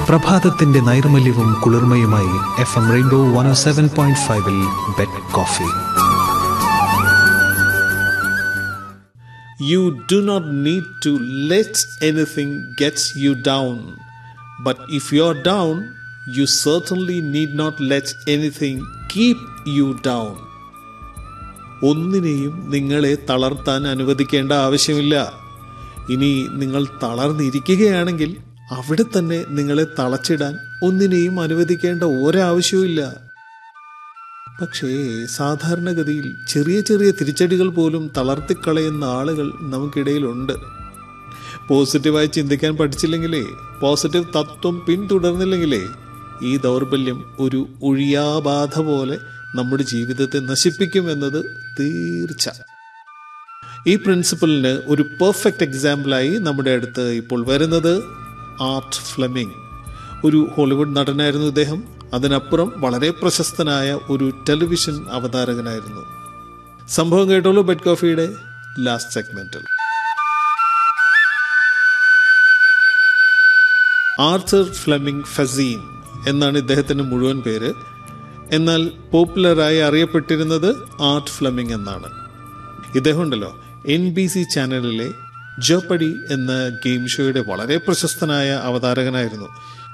പ്രഭാതത്തിന്റെ നൈർമല്യവും കുളിർമയുമായി FM rainbow 107.5-ൽ bed coffee. You do not need to let anything get you down. But if you're down, you certainly need not let anything keep you down. ഒന്നിനെയും നിങ്ങളെ തളർത്താൻ അനുവദിക്കേണ്ട ആവശ്യമില്ല. ഇനി നിങ്ങൾ തളർന്നിരിക്കുകയാണെങ്കിൽ അവിടെ തന്നെ നിങ്ങളെ തളച്ചിടാൻ ഒന്നിനെയും അനുവദിക്കേണ്ട ഒരാവശ്യവുമില്ല. പക്ഷേ സാധാരണഗതിയിൽ ചെറിയ ചെറിയ തിരിച്ചടികൾ പോലും തളർത്തിക്കളയുന്ന ആളുകൾ നമുക്കിടയിലുണ്ട്. പോസിറ്റീവായി ചിന്തിക്കാൻ പഠിച്ചില്ലെങ്കിലേ, പോസിറ്റീവ് തത്വം പിന്തുടർന്നില്ലെങ്കിലേ ഈ ദൗർബല്യം ഒരു ഒഴിയാബാധ പോലെ നമ്മുടെ ജീവിതത്തെ നശിപ്പിക്കുമെന്നത് തീർച്ച. ഈ പ്രിൻസിപ്പലിന് ഒരു പെർഫെക്റ്റ് എക്സാമ്പിളായി നമ്മുടെ അടുത്ത് ഇപ്പോൾ വരുന്നത് ആർട്ട് ഫ്ലെമിംഗ്. ഒരു ഹോളിവുഡ് നടനായിരുന്നു ഇദ്ദേഹം. അതിനപ്പുറം വളരെ പ്രശസ്തനായ ഒരു ടെലിവിഷൻ അവതാരകനായിരുന്നു. സംഭവം കേട്ടോളൂ ബെഡ് കോഫിയുടെ ലാസ്റ്റ് സെഗ്മെന്റിൽ. ആർതർ ഫ്ലെമിംഗ് ഫസീൻ എന്നാണ് ഇദ്ദേഹത്തിന്റെ മുഴുവൻ പേര്. എന്നാൽ പോപ്പുലറായി അറിയപ്പെട്ടിരുന്നത് ആർട്ട് ഫ്ലെമിംഗ് എന്നാണ്. ഇദ്ദേഹം ഉണ്ടല്ലോ NBC ചാനലിലെ ജോപ്പഡി എന്ന ഗെയിം ഷോയുടെ വളരെ പ്രശസ്തനായ അവതാരകനായിരുന്നു.